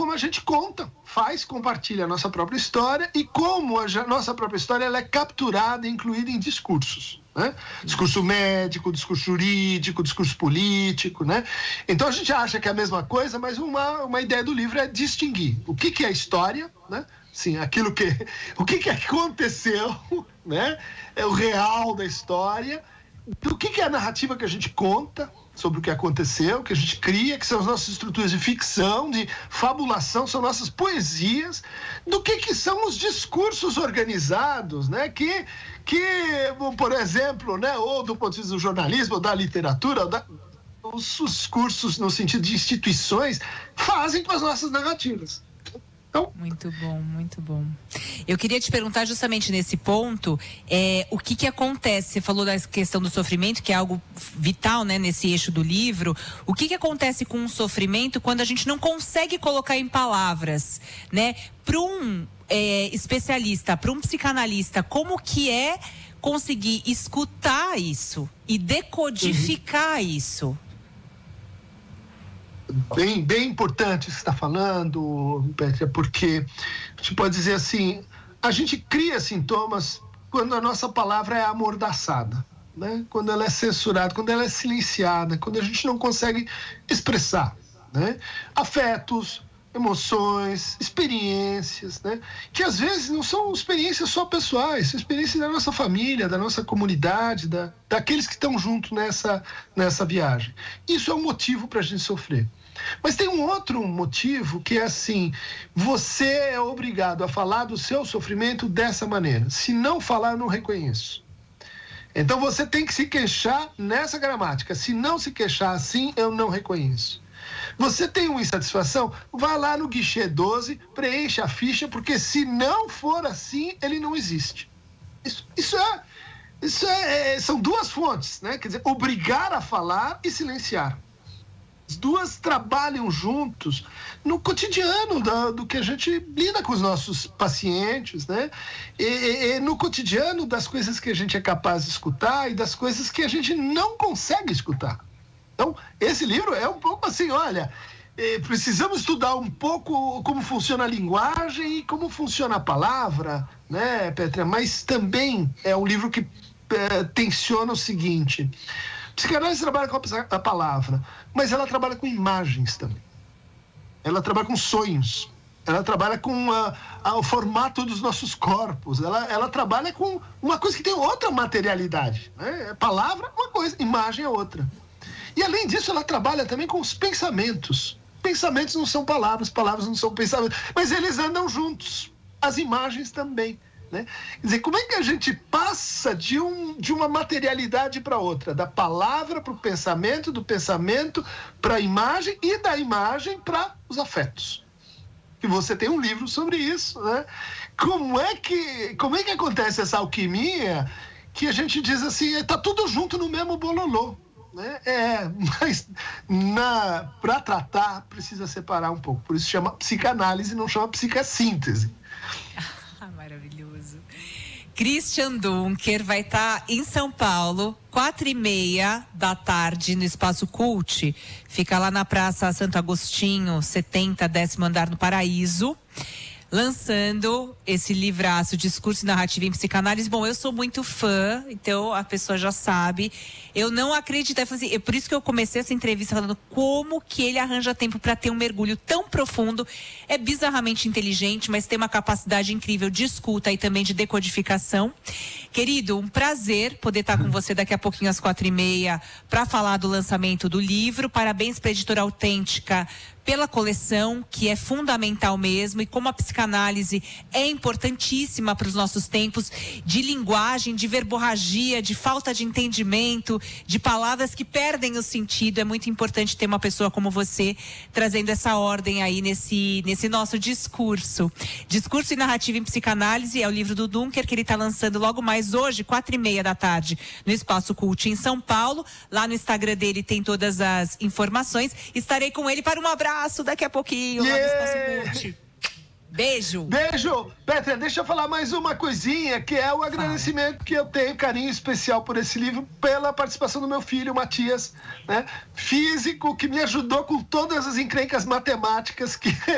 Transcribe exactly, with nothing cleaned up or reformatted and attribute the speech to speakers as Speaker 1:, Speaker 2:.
Speaker 1: como a gente conta, faz, compartilha a nossa própria história e como a nossa própria história ela é capturada e incluída em discursos. Né? Discurso médico, discurso jurídico, discurso político, né? Então a gente acha que é a mesma coisa, mas uma, uma ideia do livro é distinguir o que, que é história, né? Sim, aquilo que, o que, que aconteceu, né? É o real da história, o que, que é a narrativa que a gente conta sobre o que aconteceu, que a gente cria, que são as nossas estruturas de ficção, de fabulação, são nossas poesias, do que, que são os discursos organizados, né? Que, que, por exemplo, né? Ou do ponto de vista do jornalismo, ou da literatura, ou da, os discursos no sentido de instituições fazem com as nossas narrativas. Então,
Speaker 2: muito bom, muito bom. Eu queria te perguntar justamente nesse ponto, é, o que que acontece, você falou da questão do sofrimento, que é algo vital, né, nesse eixo do livro, o que que acontece com o sofrimento quando a gente não consegue colocar em palavras, né? Para um é, especialista, para um psicanalista, como que é conseguir escutar isso e decodificar uhum. isso?
Speaker 1: Bem, bem importante isso que você está falando, Pétria, porque a gente pode dizer assim, a gente cria sintomas quando a nossa palavra é amordaçada, né? Quando ela é censurada, quando ela é silenciada, quando a gente não consegue expressar, né? Afetos, emoções, experiências, né? Que às vezes não são experiências só pessoais, são experiências da nossa família, da nossa comunidade, da, daqueles que estão junto nessa, nessa viagem. Isso é um motivo para a gente sofrer. Mas tem um outro motivo que é assim, você é obrigado a falar do seu sofrimento dessa maneira. Se não falar, eu não reconheço. Então você tem que se queixar nessa gramática. Se não se queixar assim, eu não reconheço. Você tem uma insatisfação? Vá lá no guichê doze, preencha a ficha, porque se não for assim, ele não existe. Isso, isso é, isso é, são duas fontes, né? Quer dizer, obrigar a falar e silenciar. As duas trabalham juntos no cotidiano do, do que a gente lida com os nossos pacientes, né? E, e, e no cotidiano das coisas que a gente é capaz de escutar e das coisas que a gente não consegue escutar. Então, esse livro é um pouco assim, olha, eh, precisamos estudar um pouco como funciona a linguagem e como funciona a palavra, né, Pétria? Mas também é um livro que eh, tensiona o seguinte, a psicanálise trabalha com a, a palavra, mas ela trabalha com imagens também. Ela trabalha com sonhos, ela trabalha com a, a, o formato dos nossos corpos, ela, ela trabalha com uma coisa que tem outra materialidade, né? Palavra é uma coisa, imagem é outra. E, além disso, ela trabalha também com os pensamentos. Pensamentos não são palavras, palavras não são pensamentos, mas eles andam juntos. As imagens também, né? Quer dizer, como é que a gente passa de, um, de uma materialidade para outra? Da palavra para o pensamento, do pensamento para a imagem e da imagem para os afetos. E você tem um livro sobre isso, né? Como é que, como é que acontece essa alquimia que a gente diz assim, está tudo junto no mesmo bololô? Né? É, mas para tratar precisa separar um pouco. Por isso chama psicanálise, não chama psicassíntese.
Speaker 2: Ah, maravilhoso. Christian Dunker vai estar em São Paulo, quatro e meia da tarde, no Espaço Cult. Fica lá na Praça Santo Agostinho, setenta, décimo andar, no Paraíso. Lançando esse livraço, Discurso e Narrativa em Psicanálise. Bom, eu sou muito fã, então a pessoa já sabe. Eu não acredito, é assim, é por isso que eu comecei essa entrevista falando como que ele arranja tempo para ter um mergulho tão profundo. É bizarramente inteligente, mas tem uma capacidade incrível de escuta e também de decodificação. Querido, um prazer poder estar com você daqui a pouquinho às quatro e meia para falar do lançamento do livro. Parabéns para a Editora Autêntica pela coleção, que é fundamental mesmo, e como a psicanálise é importantíssima para os nossos tempos de linguagem, de verborragia, de falta de entendimento, de palavras que perdem o sentido. É muito importante ter uma pessoa como você trazendo essa ordem aí nesse, nesse nosso discurso. Discurso e Narrativa em Psicanálise é o livro do Dunker, que ele está lançando logo mais hoje, quatro e meia da tarde, no Espaço Cult em São Paulo. Lá no Instagram dele tem todas as informações. Estarei com ele para um abraço daqui a pouquinho, yeah! Lá no Espaço Cult. Beijo.
Speaker 1: Beijo. Pétria, deixa eu falar mais uma coisinha, que é o agradecimento Fala. que eu tenho, carinho especial por esse livro, pela participação do meu filho, Matias, né? Físico, que me ajudou com todas as encrencas matemáticas que